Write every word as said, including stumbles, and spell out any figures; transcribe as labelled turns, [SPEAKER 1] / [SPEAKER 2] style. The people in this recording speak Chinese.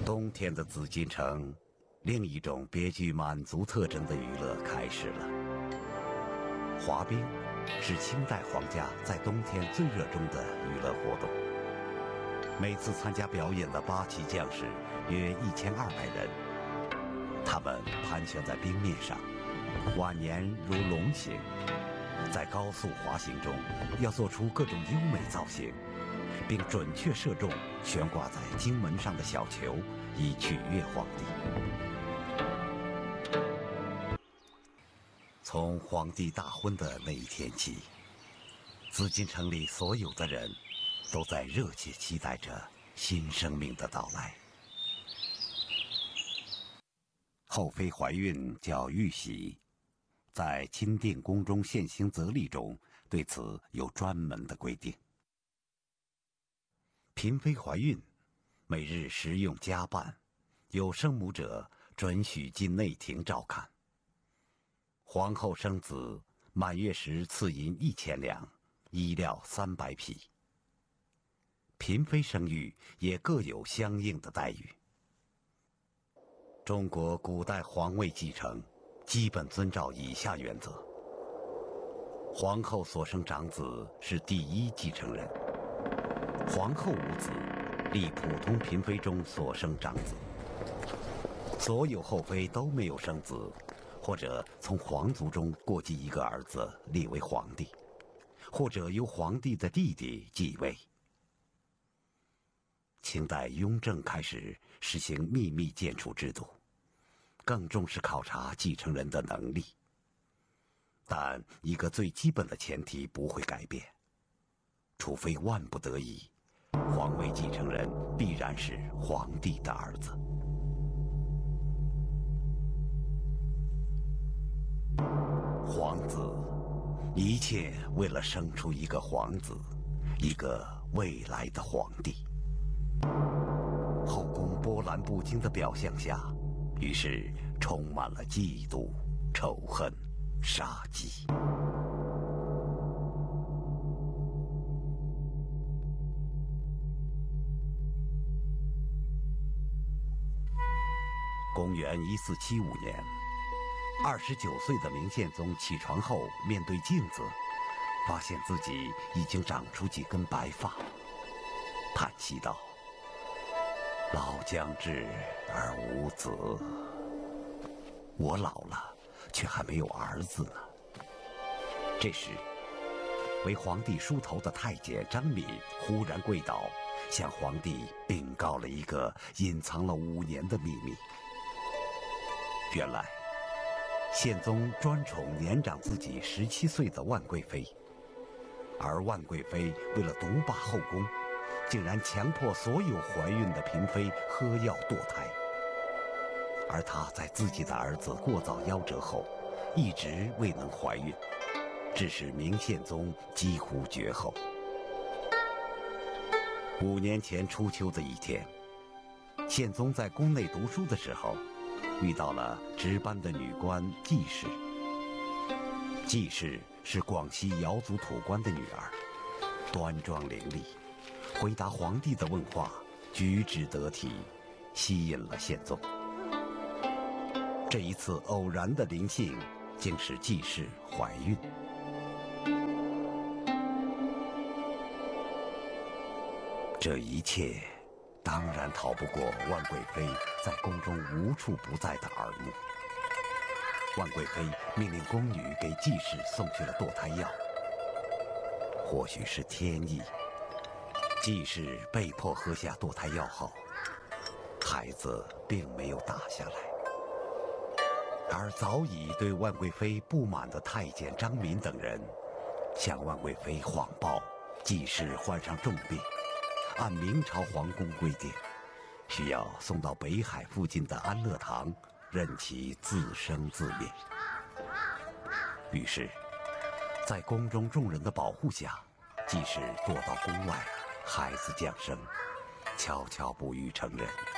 [SPEAKER 1] 冬天的紫禁城，另一种别具满族特征的娱乐开始了。滑冰是清代皇家在冬天最热衷的娱乐活动。每次参加表演的八旗将士约一千二百人，他们盘旋在冰面上，蜿蜒如龙形。在高速滑行中，要做出各种优美造型，并准确射中悬挂在经门上的小球，以取悦皇帝。从皇帝大婚的那一天起，紫禁城里所有的人都在热切期待着新生命的到来。后妃怀孕叫玉玺，在钦定宫中现行则例中对此有专门的规定。嫔妃怀孕，每日食用加饭，有生母者准许进内廷照看。皇后生子，满月时赐银一千两，衣料三百匹。嫔妃生育也各有相应的待遇。中国古代皇位继承基本遵照以下原则：皇后所生长子是第一继承人，皇后无子，立普通嫔妃中所生长子。所有后妃都没有生子，或者从皇族中过继一个儿子立为皇帝，或者由皇帝的弟弟继位。清代雍正开始实行秘密荐储制度，更重视考察继承人的能力。但一个最基本的前提不会改变，除非万不得已，皇位继承人必然是皇帝的儿子。皇子，一切为了生出一个皇子，一个未来的皇帝。后宫波澜不惊的表象下，于是充满了嫉妒、仇恨、杀机。公元一四七五年，二十九岁的明宪宗起床后，面对镜子，发现自己已经长出几根白发，叹息道：“老将至而无子，我老了，却还没有儿子呢。”这时，为皇帝梳头的太监张敏忽然跪倒，向皇帝禀告了一个隐藏了五年的秘密。原来，宪宗专宠年长自己十七岁的万贵妃，而万贵妃为了独霸后宫，竟然强迫所有怀孕的嫔妃喝药堕胎。而她在自己的儿子过早夭折后，一直未能怀孕，致使明宪宗几乎绝后。五年前初秋的一天，宪宗在宫内读书的时候，遇到了值班的女官季氏。季氏是广西瑶族土官的女儿，端庄伶俐，回答皇帝的问话举止得体，吸引了宪宗。这一次偶然的临幸，竟使季氏怀孕。这一切当然逃不过万贵妃在宫中无处不在的耳目。万贵妃命令宫女给季氏送去了堕胎药。或许是天意，季氏被迫喝下堕胎药后，孩子并没有打下来。而早已对万贵妃不满的太监张敏等人，向万贵妃谎报季氏患上重病，按明朝皇宫规定，需要送到北海附近的安乐堂，任其自生自灭。于是，在宫中众人的保护下，季氏躲到宫外，孩子降生，悄悄不予承认。